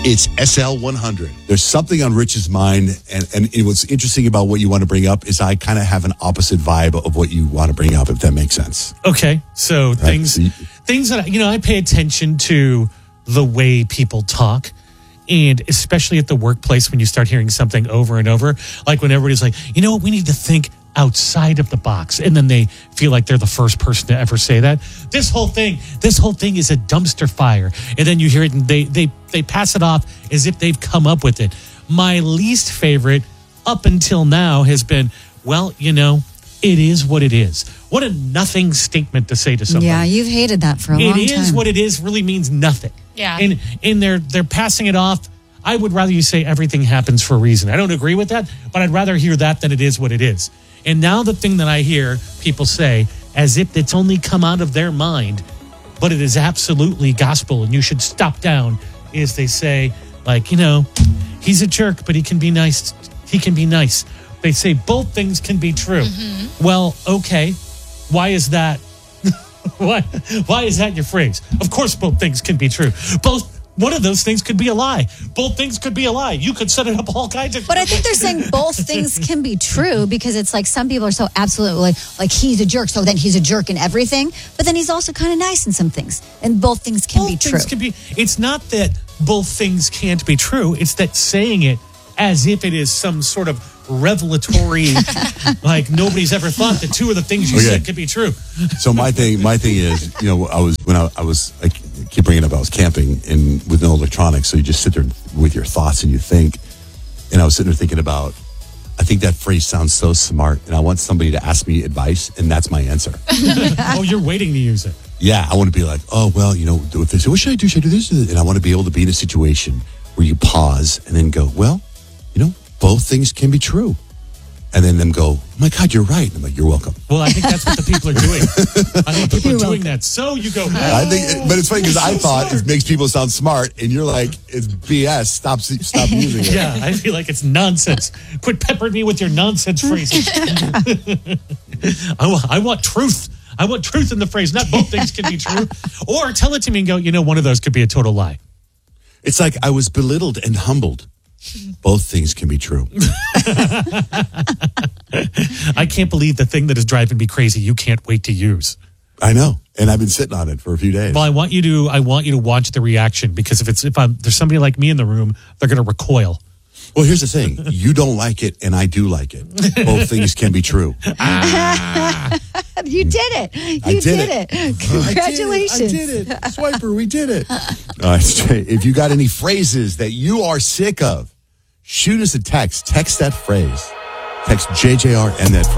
It's SL100. There's something on Rich's mind, and what's interesting about what you want to bring up is I kind of have an opposite vibe of what you want to bring up, if that makes sense. Okay, so Right. things that, I pay attention to the way people talk, and especially at the workplace when you start hearing something over and over, like when everybody's like, we need to think outside of the box, and then they feel like they're the first person to ever say that. This whole thing is a dumpster fire, and then you hear it and they pass it off as if they've come up with it. My least favorite up until now has been, it is what it is. What a nothing statement to say to somebody. Yeah, you've hated that for a long time. It is what it is really means nothing. Yeah. And they're passing it off. I would rather you say everything happens for a reason. I don't agree with that, but I'd rather hear that than it is what it is. And now the thing that I hear people say, as if it's only come out of their mind, but it is absolutely gospel and you should stop down, is they say, he's a jerk, but he can be nice. He can be nice. They say both things can be true. Mm-hmm. Well, okay. Why is that? Why is that your phrase? Of course both things can be true. One of those things could be a lie. Both things could be a lie. You could set it up all kinds of. But I think they're saying both things can be true because it's like some people are so absolutely like he's a jerk, so then he's a jerk in everything. But then he's also kind of nice in some things, and both things can be true. It's not that both things can't be true. It's that saying it as if it is some sort of revelatory, like nobody's ever thought that two of the things you said could be true. So my thing is, I keep bringing up, I was camping with no electronics, so you just sit there with your thoughts and you think. And I was sitting there thinking about, I think that phrase sounds so smart, and I want somebody to ask me advice, and that's my answer. Oh, you're waiting to use it. Yeah, I want to be like, if they say, what should I do? Should I do this? And I want to be able to be in a situation where you pause and then go, both things can be true. And then them go, oh my God, you're right. And I'm like, you're welcome. Well, I think that's what the people are doing. I think people are doing that. So you go, I think, but it's funny because I thought it makes people sound smart, and you're like, it's BS. Stop using it. Yeah, I feel like it's nonsense. Quit peppering me with your nonsense phrases. I want truth. I want truth in the phrase. Not both things can be true. Or tell it to me and go, one of those could be a total lie. It's like I was belittled and humbled. Both things can be true. I can't believe the thing that is driving me crazy you can't wait to use. I know, and I've been sitting on it for a few days. Well, I want you to watch the reaction, because if there's somebody like me in the room, they're going to recoil. Well, here's the thing: you don't like it, and I do like it. Both things can be true. You did it! You did it! Congratulations! I did it, Swiper. We did it. If you got any phrases that you are sick of, shoot us a text. Text that phrase. Text JJR and that phrase.